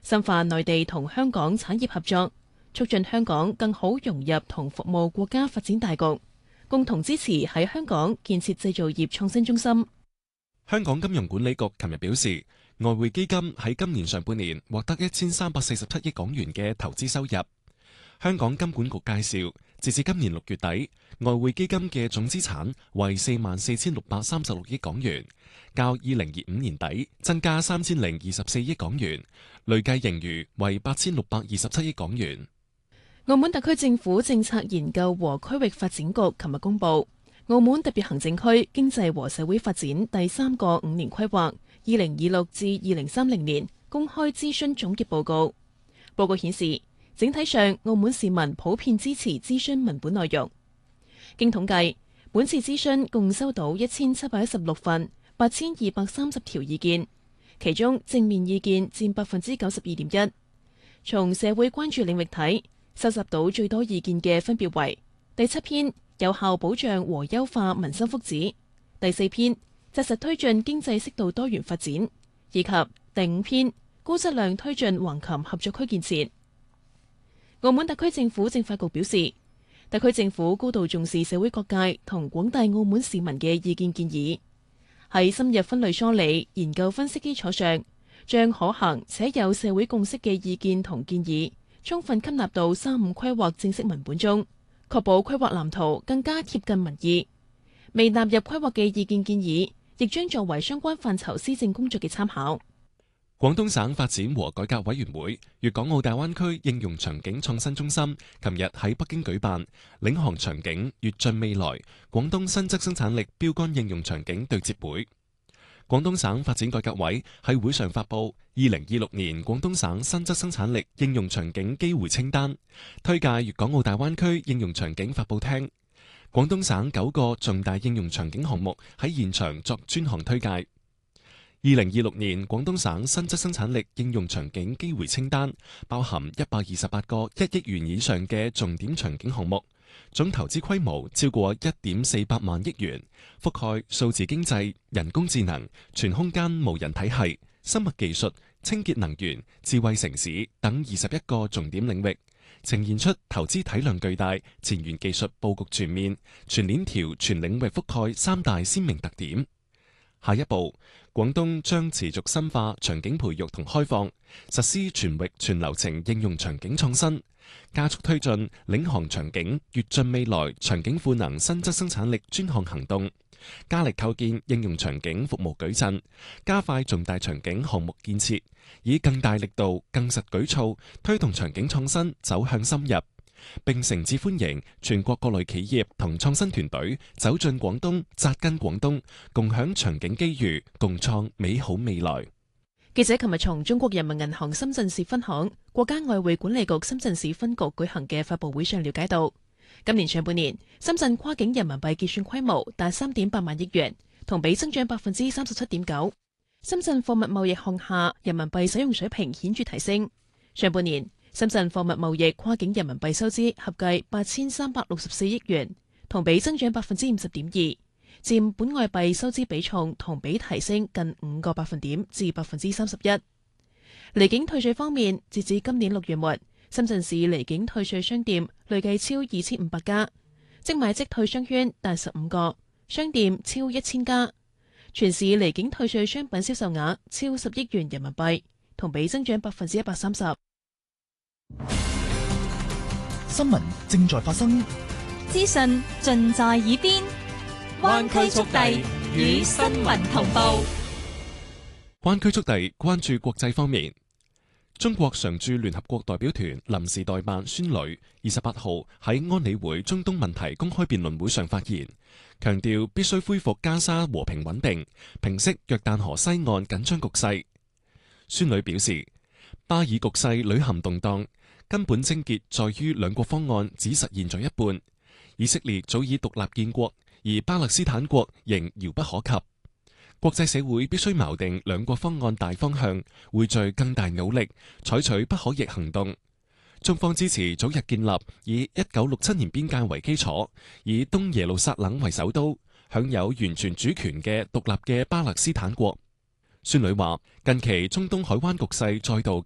深化內地同香港產業合作，促進香港更好融入同服務國家發展大局，共同支持喺香港建設製造業創新中心。 香港金融管理局琴日表示，外匯基金喺今年上半年獲得1347億港元嘅投資收入。香港金管局介紹，截至今年6月底，外匯基金嘅總資產為44,636億港元，較2025年底增加3024億港元，累計盈餘為8627億港元。 澳門特區政府政策研究和區域發展局琴日公布，澳門特別行政區經濟和社會發展第3個5年規劃2026至2030年公開諮詢總結報告。報告顯示，整體上澳門市民普遍支持諮詢文本內容。經統計，本次諮詢共收到1716份8230條意見，其中正面意見佔92.1%。從社會關注領域睇，收集到最多意見嘅分別為第7篇有效保障和優化民生福祉，第4篇紮實推進經濟適度多元發展，以及第5篇高質量推進橫琴合作區建設。澳門特區政府政法局表示，特區政府高度重視社會各界同廣大澳門市民嘅意見建議，喺深入分類梳理、研究分析基礎上，將可行且有社會共識嘅意見同建議充分吸納到35規劃正式文本中，確保規劃藍圖更加貼近民意。未納入規劃嘅意見建議，亦將作為相關範疇施政工作嘅參考。 廣東省發展和改革委員會粵港澳大灣區應用場景創新中心琴日喺北京舉辦領航場景躍進未來廣東新質生產力標杆應用場景對接會。廣東省發展改革委喺會上發布2026年廣東省新質生產力應用場景機會清單，推介粵港澳大灣區應用場景發布廳。廣東省9個重大應用場景項目喺現場作專項推介。2026年廣東省新質生產力應用場景機會清單包含128個1億元以上嘅重點場景項目，總投資規模超過1.48萬億元，覆蓋數字經濟、人工智能、全空間無人體系、生物技術、清潔能源、智慧城市等21個重點領域，呈現出投資體量巨大、前沿技術佈局全面、全鏈條全領域覆蓋3大鮮明特點。下一步，廣東將持續深化場景培育同開放，實施全域全流程應用場景創新，加速推進領航場景躍進未來場景賦能新質生產力專項行動，加力構建應用場景服務矩陣，加快重大場景項目建設，以更大力度、更實舉措推動場景創新走向深入，並誠摯歡迎全國各類企業同創新團隊走進廣東、扎根廣東，共享場景機遇，共創美好未來。 記者琴日從中國人民銀行深圳市分行、國家外匯管理局深圳市分局舉行嘅發佈會上了解到，今年上半年深圳跨境人民幣結算規模達3.8萬億元，同比增長37.9%。深圳貨物貿易項下人民幣使用水平顯著提升。上半年深圳貨物貿易跨境人民幣收支合計8364億元，同比增長50.2%，佔本外幣收支比重同比提升近5個百分點至31%。離境退稅方面，截至今年6月末，深圳市離境退稅商店累計超2500家，即買即退商圈達15個，商店超1000家，全市離境退稅商品銷售額超10億元人民幣，同比增長130%。 新聞正在發生， 資訊盡在耳邊，灣區速遞與新聞同步。 灣區速遞關注國際方面，中國常駐聯合國代表團臨時代辦孫磊28號喺安理會中東問題公開辯論會上發言，強調必須恢復加沙和平穩定，平息約旦河西岸緊張局勢。孫磊表示，巴以局勢屢陷動盪，根本症結在於兩國方案只實現咗一半。以色列早已獨立建國，而巴勒斯坦國仍遙不可及。國際社會必須錨定兩國方案大方向，匯聚更大努力，採取不可逆行動。中方支持早日建立以1967年邊界為基礎，以東耶路撒冷為首都，享有完全主權嘅獨立嘅巴勒斯坦國。孫磊話：近期中東海灣局勢再度